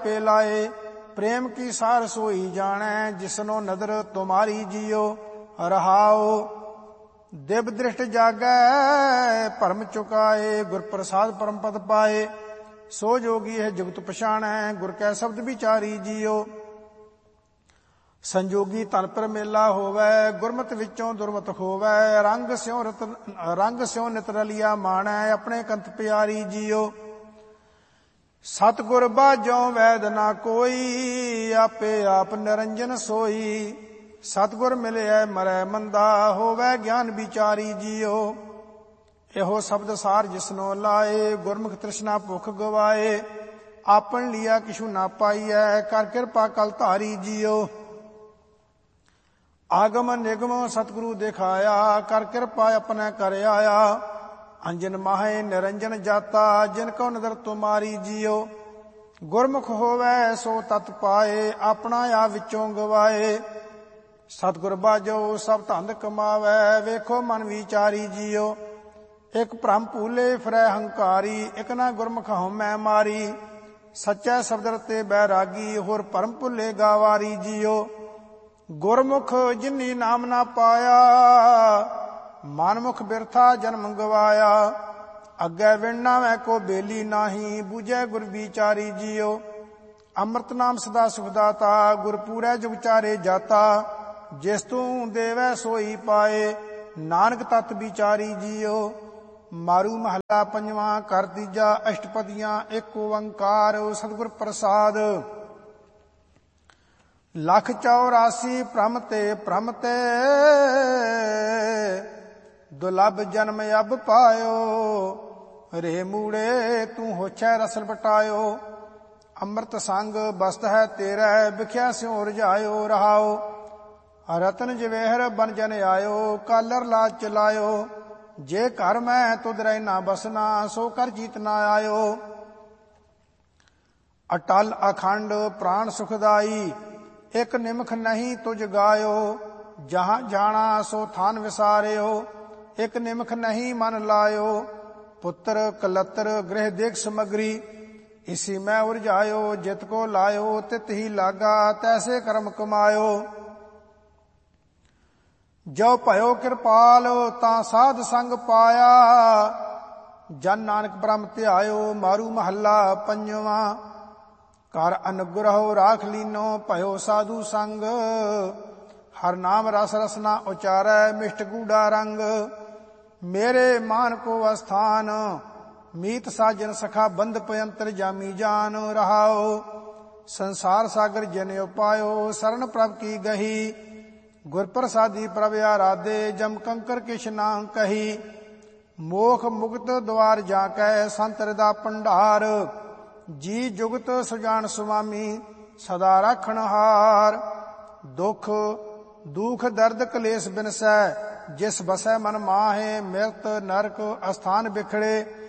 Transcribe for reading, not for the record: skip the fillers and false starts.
आपे लाए। प्रेम की सार सोई जाने, जिसनो नदर तुम्हारी जियो। रहाओ दिव दृष्ट जागै, भरम चुकाए। गुर प्रसाद परम पद पाए। सो जोगी है जुगत पछाणै, गुर कै शब्द विचारी जियो। संजोगी तन पर मेला होवै, गुरमत विचों दुरमत होवै। रंग स्यों नित रलिया माणै, अपने कंत प्यारी जियो। सतगुर बाजों वैद ना कोई, आपे आप निरंजन सोई। सतगुर मिले मरै मंदा, होवै ज्ञान विचारी जियो। एहो शब्द सार जिसनो लाए, गुरमुख तृष्णा भुख गवाए। आपन लिया किछु ना पाइयै, कर कृपा कल धारी जियो। आगम निगम सतगुरु दिखाया, कर कृपा अपने कर आया। अंजन माहे निरंजन जाता, जिनको नदर तुम्हारी जियो। गुरमुख होवै सो तत पाए, अपना आप विचों गवाए। सतगुर बाजो सब धंद कमावै, वेखो मन विचारी जियो। एक भ्रम भूले फिरै हंकारी, एक ना गुरमुख हउमੈ मारी। सच्चै शब्द रते बैरागी, होर भरम भुले गावारी जियो। गुरमुख जिन्नी नाम ना पाया, मनमुख बिरथा जन्म गवाया। अग्गै विणना वै को बेली नाही, बूझै गुर विचारी जियो। अमृत नाम सदा सुखदाता, गुर पूरै जुग चारे जाता। जिस तू देवै सोई पाए, नानक तत् विचारी जियो। मारू महला पंजवा कर तीजा, अष्टपदियां एक ओंकार। सतगुर प्रसाद लख 84 भ्रम ते दुलभ जन्म अब पायो। रे मूड़े तू होछै रसल बटायो। अमृत संग बसत है तेरै, बिख्या स्यों रजायो। रहाओ रतन जवेहर बन जन आयो, कालर लाज चलायो। जे घर मैं तुद रह ना बसना, सो कर जीत ना आयो। अटल अखंड प्राण सुखदाई, एक निमख नहीं तुझ गायो। जहां जाना सो थान विसारियो, एक निमख नहीं मन लायो। पुत्र कलत्र गृह देख समग्री, इसी में उलझायो। जित को लायो तित ही लागा, तैसे कर्म कमायो। जो भयो कृपाल तां साध संग पाया, जन नानक ब्रह्म ध्यायो। मारू महला पंजवा कर अनुग्रह राख लीनो, भयो साधु संग। हर नाम रस रसना उचारै, मिष्ट गूढ़ा रंग। मेरे मान को अस्थान, मीत साजन सखा बंद पयंतर जामी जान। रहाओ संसार सागर जन उपायो, शरण प्रभ की गही। गुर प्रसादी प्रभ आराधे, जम कंकर किश ना कही। मोख मुक्त द्वार जाकै, संत हृदा भंडार। जी जुगत सुजान सुवामी, सदा राखण हार। दुख दुख दर्द कलेस बिनसै, जिस बसै मन माहे। मृत नरक अस्थान बिखड़े,